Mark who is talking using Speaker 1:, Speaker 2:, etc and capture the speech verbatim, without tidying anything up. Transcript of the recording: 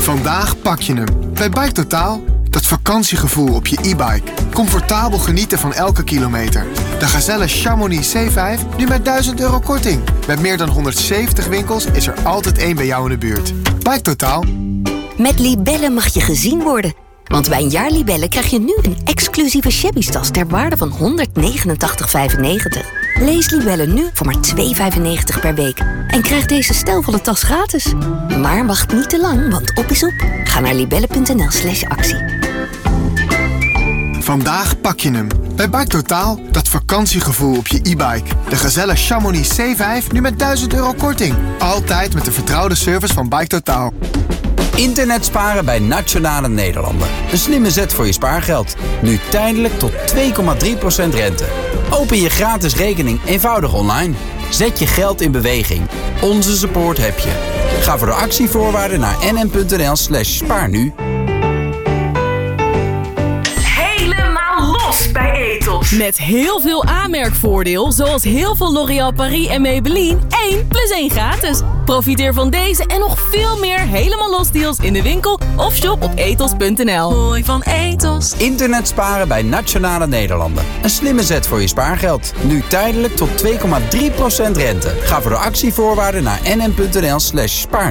Speaker 1: Vandaag pak je hem. Bij Bike Totaal. Dat vakantiegevoel op je e-bike. Comfortabel genieten van elke kilometer. De Gazelle Chamonix C vijf nu met duizend euro korting. Met meer dan honderdzeventig winkels is er altijd één bij jou in de buurt. Bike Totaal.
Speaker 2: Met Libellen mag je gezien worden. Want bij een jaar Libellen krijg je nu een exclusieve shabby-tas ter waarde van honderdnegenentachtig vijfennegentig. Lees Libellen nu voor maar twee vijfennegentig per week. En krijg deze stijlvolle tas gratis. Maar wacht niet te lang, want op is op. Ga naar libellen.nl slash actie.
Speaker 1: Vandaag pak je hem. Bij Bike Totaal. Dat vakantiegevoel op je e-bike. De Gazelle Chamonix C vijf nu met duizend euro korting. Altijd met de vertrouwde service van Bike Totaal.
Speaker 3: Internet sparen bij Nationale Nederlanden. Een slimme zet voor je spaargeld. Nu tijdelijk tot twee komma drie procent rente. Open je gratis rekening eenvoudig online. Zet je geld in beweging. Onze support heb je. Ga voor de actievoorwaarden naar nn.nl slash spaar nu.
Speaker 4: Helemaal los bij Ethos.
Speaker 5: Met heel veel aanmerkvoordeel, zoals heel veel L'Oréal Paris en Maybelline. één plus één gratis. Profiteer van deze en nog veel meer helemaal los deals in de winkel of shop op ethos punt n l.
Speaker 4: Mooi van Ethos.
Speaker 3: Internet sparen bij Nationale Nederlanden. Een slimme zet voor je spaargeld. Nu tijdelijk tot twee komma drie procent rente. Ga voor de actievoorwaarden naar nn.nl slash spaar.